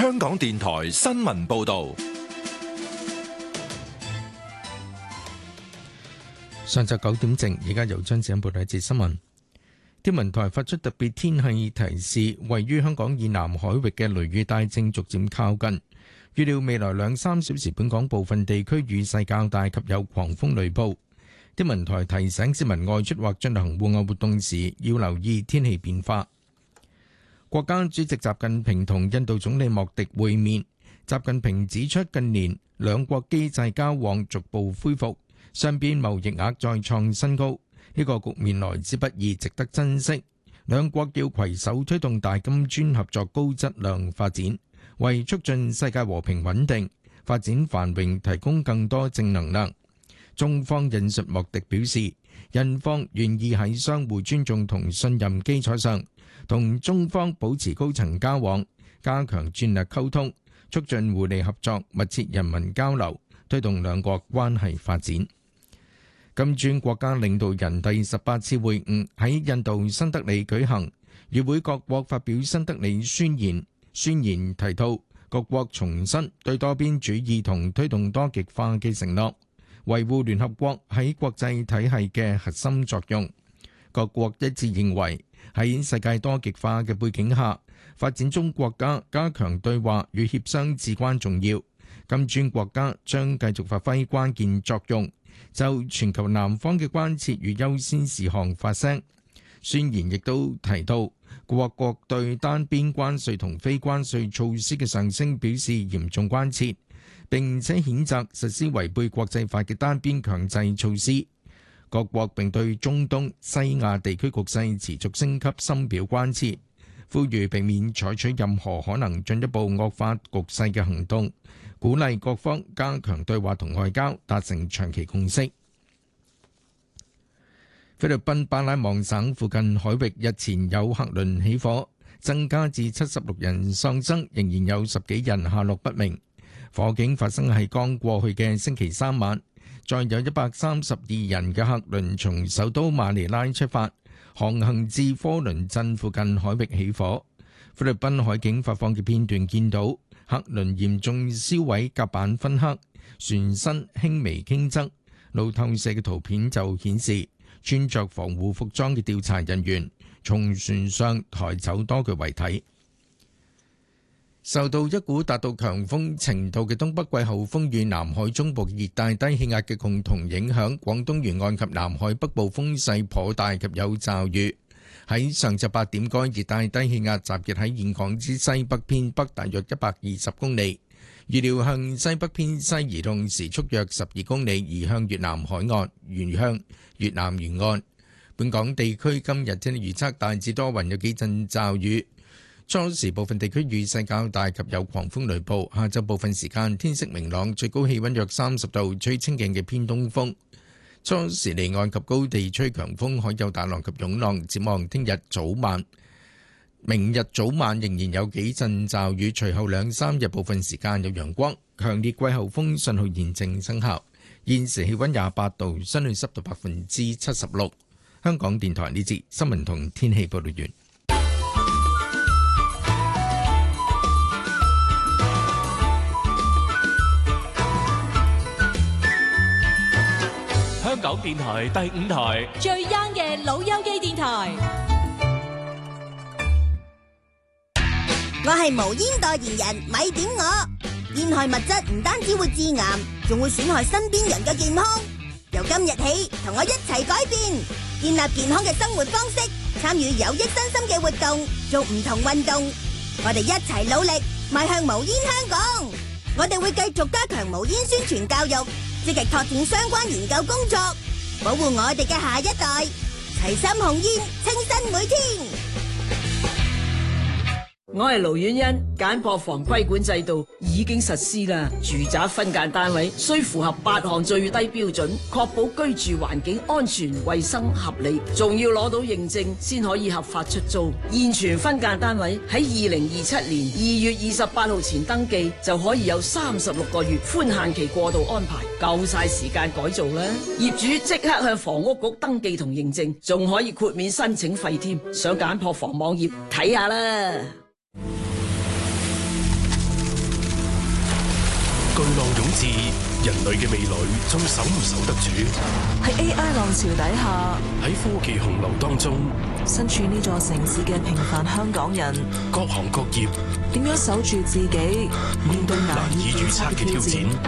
香港電台新聞報道。 上晝9點正，而家由張子欣報道一節新聞。天文台發出特別天氣提示，位於香港以南海域嘅雷雨帶正逐漸靠近。預料未來2-3小時，本港部分地區雨勢較大及有狂風雷暴。天文台提醒市民外出或進行戶外活動時，要留意天氣變化。國家主席習近平同印度總理莫迪會面。習近平指出，近年兩國經濟交往逐步恢復，雙邊貿易額再創新高，呢個局面來之不易，值得珍惜。兩國要攜手推動大金磚合作高質量發展，為促進世界和平穩定、發展繁榮提供更多正能量。中方引述莫迪表示，印方願意喺相互尊重同信任基礎上，同中方保持高層交往，加強戰略溝通，促進互利合作，密切人民交流，推動兩國關係發展。金磚國家領導人第18次會晤喺印度新德里舉行，與會各國發表新德里宣言。宣言提到，各國重申對多邊主義同推動多極化嘅承諾，維護聯合國喺國際體系嘅核心作用。各國一致認為，喺世界多極化嘅背景下，發展中國家加強對話與協商至關重要。金磚國家將繼續發揮關鍵作用，就全球南方嘅關切與優先事項發聲。宣言亦都提到，各國對單邊關稅同非關稅措施嘅上升表示嚴重關切，並且譴責實施違背國際法嘅單邊強制措施。各國並對中東、西亞地區局勢持續升級深表關切，呼籲避免採取任何可能進一步惡化局勢嘅行動，鼓勵各方加強對話同外交，達成長期共識。菲律賓巴拉望省附近海域日前有客輪起火，增加至76人喪生，仍然有10幾人下落不明。火警發生喺剛過去嘅星期三晚，再有132人嘅客輪從首都馬尼拉出發，航行至科倫鎮附近海域起火。菲律賓海警發放嘅片段見到客輪嚴重燒毀甲板燻黑，船身輕微傾側。路透社嘅圖片就顯示，穿着防護服裝嘅調查人員從船上抬走多具遺體。受到一股達到強風程度嘅東北季候風與南海中部熱帶低氣壓嘅共同影響，廣東沿岸及南海北部風勢頗大及有驟雨。喺上晝8點，該熱帶低氣壓集結喺峴港之西北偏北大約120公里，預料向西北偏西移動，時速約12公里，移向越南海岸，沿向越南沿岸。本港地區今日天氣預測大致多雲，有幾陣驟雨。初時部分地區雨勢較大及有狂風雷暴，下晝部分時間天色明朗，最高氣溫約30度，吹清勁嘅偏東風。初時離岸及高地吹強風，海有大浪及湧浪。展望聽日早晚、明日早晚仍然有幾陣驟雨，隨後2-3日部分時間有陽光。強烈季候風信號現正生效。現時氣溫28度，相對濕度76%。香港電台呢節新聞同天氣報道完。 香港電台第5台最 young 嘅老友記電台， 我係無煙代言人，咪點我。煙害物質唔單止會致癌，仲會損害身邊人嘅健康。由今日起，同我一齊改變，建立健康嘅生活方式，參與有益身心嘅活動，做唔同運動。我哋一齊努力，邁向無煙香港。我哋會繼續加強無煙宣傳教育，積極拓展相關研究工作，保護我哋嘅下一代。齊心控煙，清新每天。 我係盧婉欣，簡樸房規管制度已經實施啦。住宅分間單位需符合8項最低標準，確保居住環境安全、衛生、合理，仲要攞到認證先可以合法出租。現存分間單位喺2027年2月28號前登記，就可以有36個月寬限期過渡安排，夠晒時間改造啦。業主即刻向房屋局登記同認證，仲可以豁免申請費添。上簡樸房網頁睇下啦。 知人類嘅未來仲守唔守得住？ 喺 AI 浪潮底下， 喺科技洪流當中， 身處呢座城市嘅平凡香港人， 各行各業點樣守住自己，面對難以預測嘅挑戰？